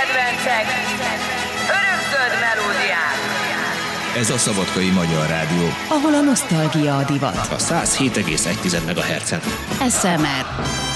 kedvencek, örökzöld melódiák. Ez a Szabadkai Magyar Rádió, ahol a nosztalgia a divat. A 107,1 MHz-en. SMR.